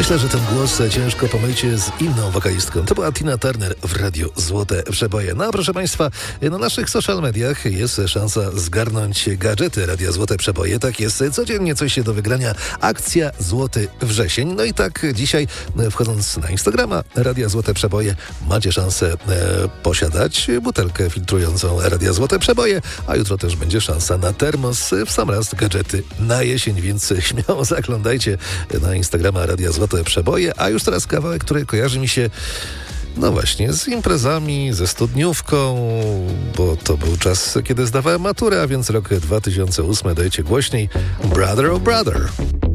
Myślę, że ten głos ciężko pomylicie z inną wokalistką. To była Tina Turner w Radiu Złote Przeboje. No a proszę Państwa, na naszych social mediach jest szansa zgarnąć gadżety Radia Złote Przeboje. Tak jest, codziennie coś się do wygrania. Akcja Złoty Wrzesień. No i tak dzisiaj, wchodząc na Instagrama Radia Złote Przeboje, macie szansę posiadać butelkę filtrującą Radia Złote Przeboje, a jutro też będzie szansa na termos, w sam raz gadżety na jesień, więc śmiało zaglądajcie na Instagrama Radia Złote Przeboje, a już teraz kawałek, który kojarzy mi się no właśnie z imprezami, ze studniówką, bo to był czas, kiedy zdawałem maturę, a więc rok 2008, dajcie głośniej. Brother, oh brother.